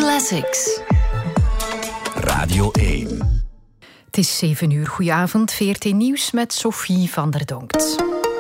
Classics. Radio 1. Het is 7 uur. Goedenavond, VRT Nieuws met Sophie van der Donkt.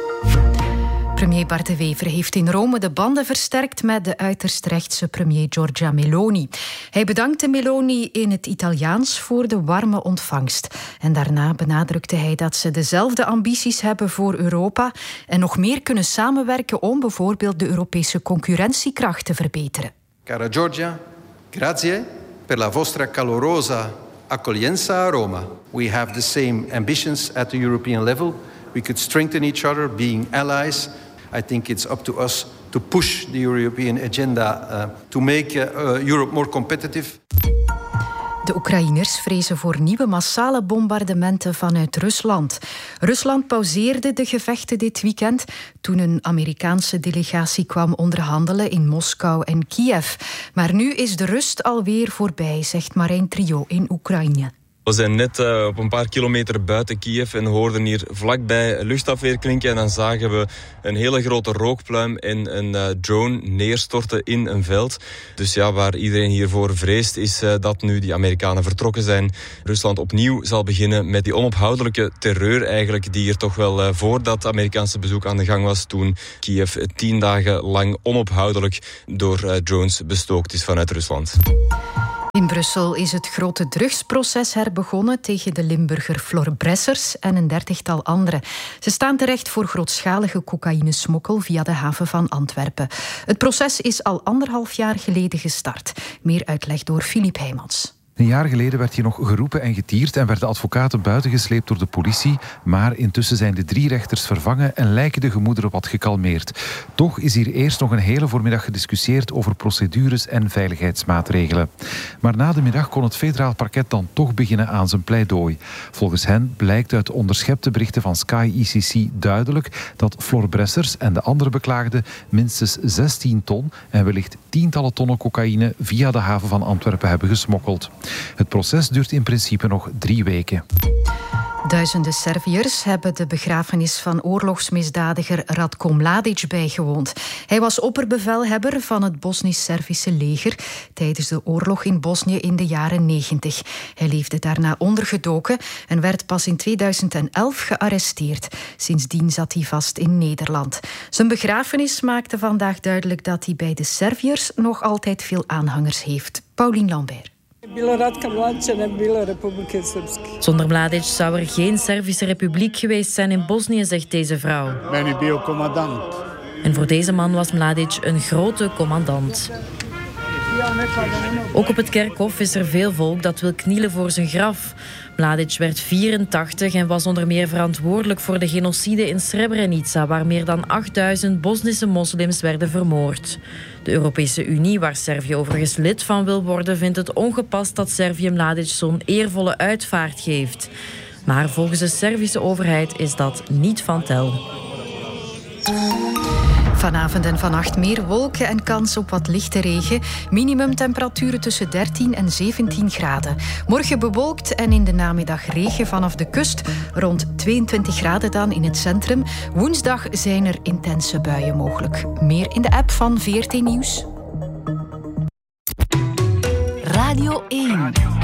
Premier Bart De Wever heeft in Rome de banden versterkt met de uiterst rechtse premier Giorgia Meloni. Hij bedankte Meloni in het Italiaans voor de warme ontvangst. En daarna benadrukte hij dat ze dezelfde ambities hebben voor Europa en nog meer kunnen samenwerken om bijvoorbeeld de Europese concurrentiekracht te verbeteren. Cara Giorgia, grazie per la vostra calorosa accoglienza a Roma. We have the same ambitions at the European level. We could strengthen each other, being allies. I think it's up to us to push the European agenda to make Europe more competitive. De Oekraïners vrezen voor nieuwe massale bombardementen vanuit Rusland. Rusland pauzeerde de gevechten dit weekend toen een Amerikaanse delegatie kwam onderhandelen in Moskou en Kiev. Maar nu is de rust alweer voorbij, zegt Marijn Trio in Oekraïne. We zijn net op een paar kilometer buiten Kiev en hoorden hier vlakbij luchtafweer klinken. En dan zagen we een hele grote rookpluim en een drone neerstorten in een veld. Dus ja, waar iedereen hiervoor vreest is dat nu die Amerikanen vertrokken zijn. Rusland opnieuw zal beginnen met die onophoudelijke terreur eigenlijk, die er toch wel voor dat Amerikaanse bezoek aan de gang was, toen Kiev 10 dagen lang onophoudelijk door drones bestookt is vanuit Rusland. In Brussel is het grote drugsproces herbegonnen tegen de Limburger Flor Bressers en een 30-tal anderen. Ze staan terecht voor grootschalige cocaïnesmokkel via de haven van Antwerpen. Het proces is al 1,5 jaar geleden gestart. Meer uitleg door Filip Heijmans. Een jaar geleden werd hier nog geroepen en getierd en werden advocaten buitengesleept door de politie. Maar intussen zijn de 3 rechters vervangen en lijken de gemoederen wat gekalmeerd. Toch is hier eerst nog een hele voormiddag gediscussieerd over procedures en veiligheidsmaatregelen. Maar na de middag kon het federaal parket dan toch beginnen aan zijn pleidooi. Volgens hen blijkt uit onderschepte berichten van Sky ICC duidelijk dat Flor Bressers en de andere beklaagden minstens 16 ton en wellicht tientallen tonnen cocaïne via de haven van Antwerpen hebben gesmokkeld. Het proces duurt in principe nog 3 weken. Duizenden Serviërs hebben de begrafenis van oorlogsmisdadiger Ratko Mladic bijgewoond. Hij was opperbevelhebber van het Bosnisch-Servische leger tijdens de oorlog in Bosnië in de jaren 90. Hij leefde daarna ondergedoken en werd pas in 2011 gearresteerd. Sindsdien zat hij vast in Nederland. Zijn begrafenis maakte vandaag duidelijk dat hij bij de Serviërs nog altijd veel aanhangers heeft. Paulien Lambert. Zonder Mladic zou er geen Servische republiek geweest zijn in Bosnië, zegt deze vrouw. En voor deze man was Mladic een grote commandant. Ook op het kerkhof is er veel volk dat wil knielen voor zijn graf. Mladic werd 84 en was onder meer verantwoordelijk voor de genocide in Srebrenica, waar meer dan 8000 Bosnische moslims werden vermoord. De Europese Unie, waar Servië overigens lid van wil worden, vindt het ongepast dat Servië Mladic zo'n eervolle uitvaart geeft. Maar volgens de Servische overheid is dat niet van tel. Vanavond en vannacht meer wolken en kans op wat lichte regen. Minimumtemperaturen tussen 13 en 17 graden. Morgen bewolkt en in de namiddag regen vanaf de kust. Rond 22 graden dan in het centrum. Woensdag zijn er intense buien mogelijk. Meer in de app van VRT Nieuws. Radio 1.